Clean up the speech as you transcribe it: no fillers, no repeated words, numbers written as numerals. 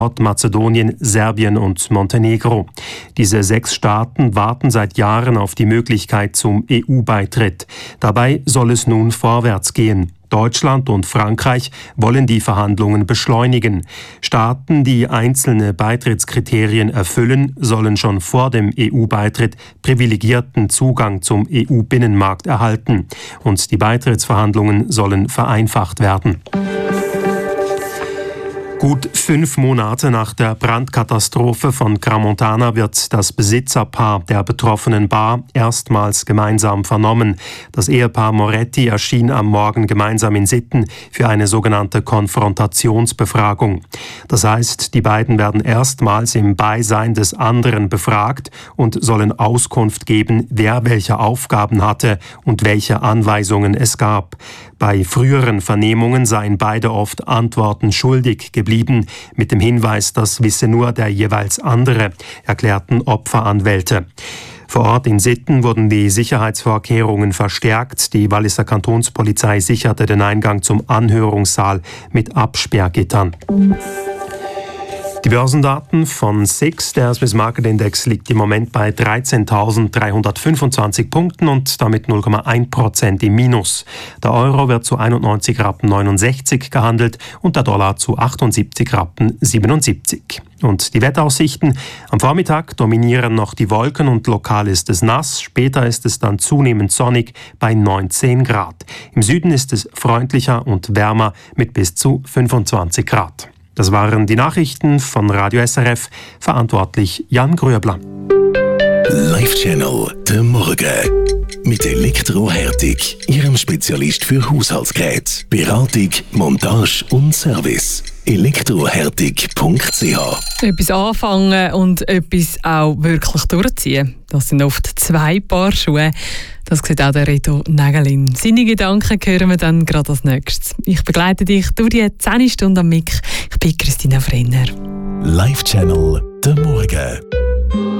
Nordmazedonien, Serbien und Montenegro. Diese 6 Staaten warten seit Jahren auf die Möglichkeit zum EU-Beitritt. Dabei soll es nun vorwärts gehen. Deutschland und Frankreich wollen die Verhandlungen beschleunigen. Staaten, die einzelne Beitrittskriterien erfüllen, sollen schon vor dem EU-Beitritt privilegierten Zugang zum EU-Binnenmarkt erhalten. Und die Beitrittsverhandlungen sollen vereinfacht werden. Gut 5 Monate nach der Brandkatastrophe von Crans-Montana wird das Besitzerpaar der betroffenen Bar erstmals gemeinsam vernommen. Das Ehepaar Moretti erschien am Morgen gemeinsam in Sitten für eine sogenannte Konfrontationsbefragung. Das heißt, die beiden werden erstmals im Beisein des anderen befragt und sollen Auskunft geben, wer welche Aufgaben hatte und welche Anweisungen es gab. Bei früheren Vernehmungen seien beide oft Antworten schuldig geblieben, mit dem Hinweis, das wisse nur der jeweils andere, erklärten Opferanwälte. Vor Ort in Sitten wurden die Sicherheitsvorkehrungen verstärkt. Die Walliser Kantonspolizei sicherte den Eingang zum Anhörungssaal mit Absperrgittern. Die Börsendaten von SIX, der Swiss Market Index, liegt im Moment bei 13.325 Punkten und damit 0,1% im Minus. Der Euro wird zu 91,69 Rappen gehandelt und der Dollar zu 78,77 Rappen. Und die Wetteraussichten: am Vormittag dominieren noch die Wolken und lokal ist es nass. Später ist es dann zunehmend sonnig bei 19 Grad. Im Süden ist es freundlicher und wärmer mit bis zu 25 Grad. Das waren die Nachrichten von Radio SRF, verantwortlich Jan Grüebler. Live Channel, der Morgen. Mit Elektrohärtig, Ihrem Spezialist für Haushaltsgeräte, Beratung, Montage und Service. Elektrohärtig.ch. Etwas anfangen und etwas auch wirklich durchziehen. Das sind oft 2 Paar Schuhe. Das sieht auch der Reto Nägelin. Seine Gedanken hören wir dann gerade als nächstes. Ich begleite dich durch die 10 Stunden am Mic. Ich bin Christina Frenner. Live Channel, der Morgen.